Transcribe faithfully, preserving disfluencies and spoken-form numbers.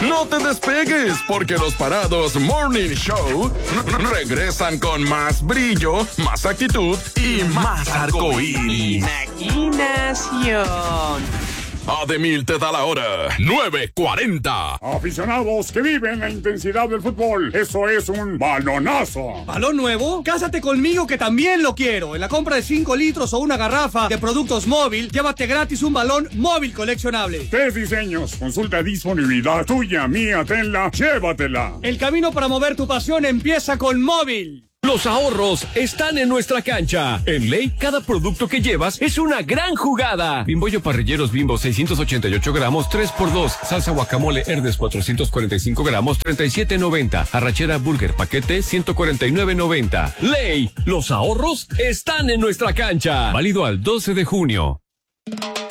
No te despegues, porque los Parados Morning Show regresan con más brillo, más actitud y más arcoíris. Imaginación. Ademil te da la hora, nueve cuarenta. Aficionados que viven la intensidad del fútbol, eso es un balonazo. ¿Balón nuevo? Cásate conmigo que también lo quiero. En la compra de cinco litros o una garrafa de productos móvil, llévate gratis un balón móvil coleccionable. Tres diseños, consulta disponibilidad tuya, mía, tenla, llévatela. El camino para mover tu pasión empieza con móvil. Los ahorros están en nuestra cancha. En Ley, cada producto que llevas es una gran jugada. Bimbollo Parrilleros Bimbo seiscientos ochenta y ocho gramos, tres por dos. Salsa guacamole Herdes cuatrocientos cuarenta y cinco gramos, treinta y siete noventa. Arrachera Burger paquete ciento cuarenta y nueve noventa. Ley, los ahorros están en nuestra cancha. Válido al doce de junio.